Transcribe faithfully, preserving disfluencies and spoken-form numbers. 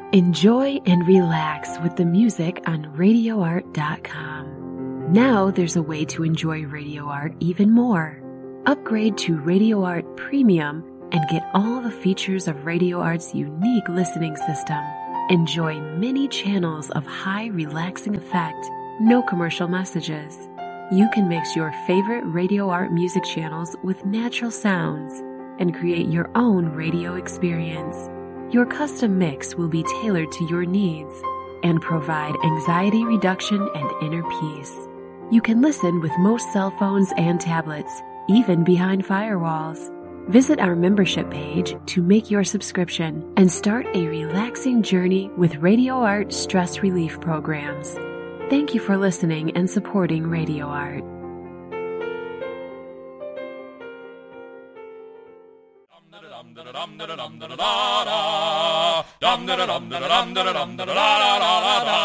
Enjoy and relax with the music on radio art dot com. Now there's a way to enjoy Radio Art even more. Upgrade to Radio Art Premium and get all the features of Radio Art's unique listening system. Enjoy many channels of high relaxing effect, no commercial messages. You can mix your favorite Radio Art music channels with natural sounds and create your own radio experience. Your custom mix will be tailored to your needs and provide anxiety reduction and inner peace. You can listen with most cell phones and tablets, even behind firewalls. Visit our membership page to make your subscription and start a relaxing journey with Radio Art stress relief programs. Thank you for listening and supporting Radio Art. Dum da da dum da da dum da da dum da da da da da da da da da.